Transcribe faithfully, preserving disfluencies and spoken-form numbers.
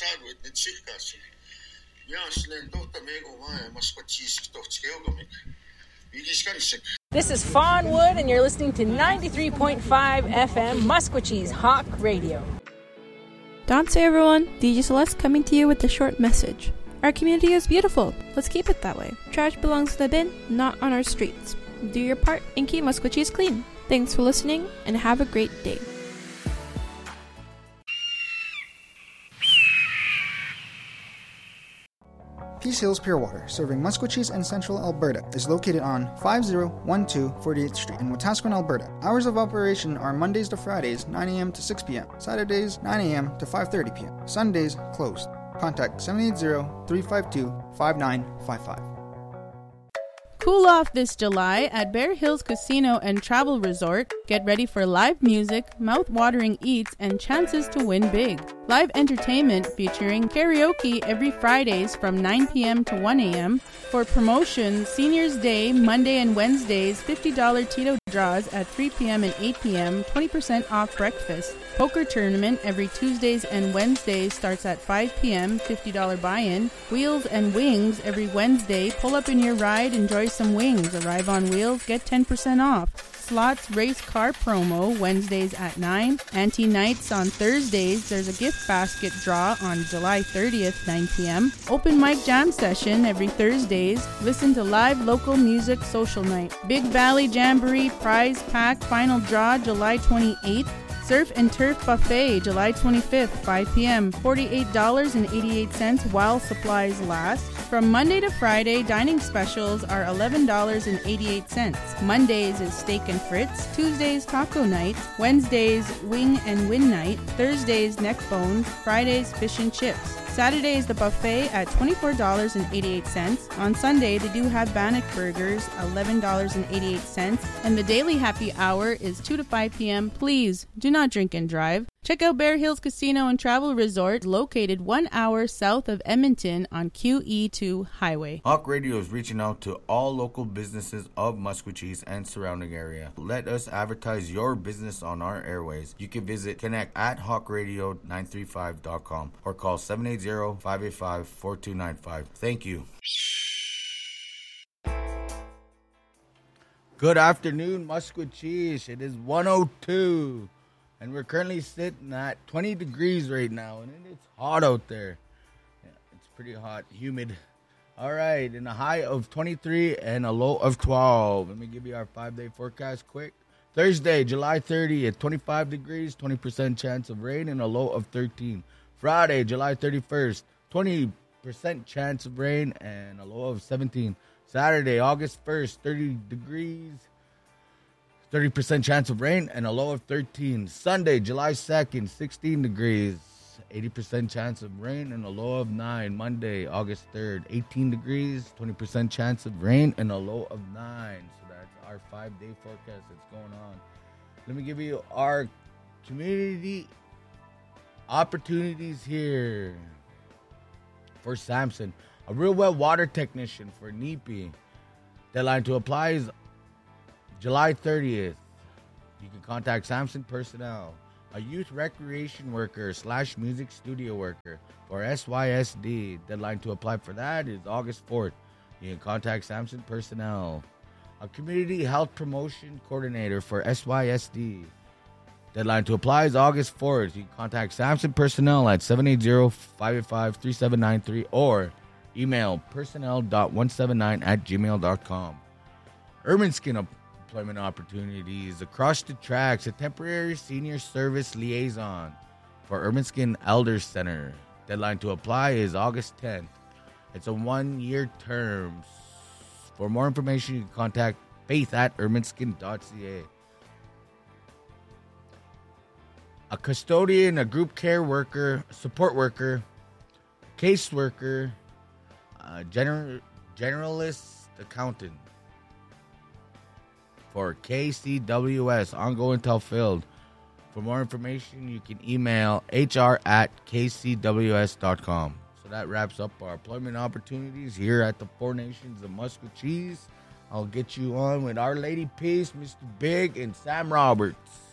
Chadwick, the chief casting. This is Fawn Wood, and you're listening to ninety-three point five F M Musquechee's Hawk Radio. Don't say everyone, D J Celeste coming to you with a short message. Our community is beautiful. Let's keep it that way. Trash belongs to the bin, not on our streets. Do your part and keep Musquechee's clean. Thanks for listening, and have a great day. Peace Hills Pure Water, serving Musquecheese and Central Alberta, is located on five oh one two forty-eighth Street in Wetaskiwin, Alberta. Hours of operation are Mondays to Fridays, nine a.m. to six p.m., Saturdays, nine a.m. to five thirty p.m., Sundays, closed. Contact seven eight zero, three five two, five nine five five. Cool off this July at Bear Hills Casino and Travel Resort. Get ready for live music, mouth-watering eats, and chances to win big. Live entertainment featuring karaoke every Fridays from nine p.m. to one a.m. For promotion, Seniors Day, Monday and Wednesdays, fifty dollars Tito draws at three p.m. and eight p.m., twenty percent off breakfast. Poker tournament every Tuesdays and Wednesdays starts at five p.m., fifty dollars buy-in. Wheels and Wings every Wednesday. Pull up in your ride, enjoy some wings. Arrive on wheels, get ten percent off. Slots Race Car promo Wednesdays at nine. Ante Nights on Thursdays. There's a gift basket draw on July thirtieth, nine p.m. Open mic jam session every Thursdays. Listen to live local music social night. Big Valley Jamboree prize pack final draw July twenty-eighth. Surf and Turf Buffet, July twenty-fifth, five p.m., forty-eight dollars and eighty-eight cents while supplies last. From Monday to Friday, dining specials are eleven dollars and eighty-eight cents. Mondays is Steak and Fritz, Tuesdays Taco Night, Wednesdays Wing and Win Night, Thursdays Neck Bones, Fridays Fish and Chips. Saturday is the buffet at twenty-four dollars and eighty-eight cents. On Sunday, they do have Bannock Burgers, eleven dollars and eighty-eight cents. And the daily happy hour is two to five p.m. Please do not drink and drive. Check out Bear Hills Casino and Travel Resort, located one hour south of Edmonton on Q E two Highway. Hawk Radio is reaching out to all local businesses of Musquecheese and surrounding area. Let us advertise your business on our airways. You can visit connect at hawk radio nine three five dot com or call seven eight zero, five eight five, four two nine five. Thank you. Good afternoon, Musquecheese. It is one oh two. And we're currently sitting at twenty degrees right now, and it's hot out there. Yeah, it's pretty hot, humid. All right, in a high of twenty-three and a low of twelve. Let me give you our five-day forecast quick. Thursday, July thirtieth, twenty-five degrees, twenty percent chance of rain, and a low of thirteen. Friday, July thirty-first, twenty percent chance of rain, and a low of seventeen. Saturday, August first, thirty degrees. thirty percent chance of rain and a low of thirteen. Sunday, July second, sixteen degrees. eighty percent chance of rain and a low of nine. Monday, August third, eighteen degrees. twenty percent chance of rain and a low of nine. So that's our five-day forecast that's going on. Let me give you our community opportunities here. For Samson, a real well water technician for N E P I. Deadline to apply is July thirtieth. You can contact Samson Personnel, a youth recreation worker slash music studio worker for S Y S D. Deadline to apply for that is August fourth. You can contact Samson Personnel, a community health promotion coordinator for S Y S D. Deadline to apply is August fourth. You can contact Samson Personnel at seven eight zero, five eight five, three seven nine three or email personnel dot one seven nine at gmail dot com. Urban Skin Employment Opportunities across the tracks, a temporary senior service liaison for Urban Skin Elders Center. Deadline to apply is August tenth. It's a one-year term. For more information, you can contact faith at urban skin dot c a. A custodian, a group care worker, support worker, case worker, uh, gener- generalist accountant for K C W S, ongoing till filled. For more information, you can email h r at k c w s dot com. So that wraps up our employment opportunities here at the Four Nations of Musquecheese. I'll get you on with Our Lady Peace, Mister Big, and Sam Roberts.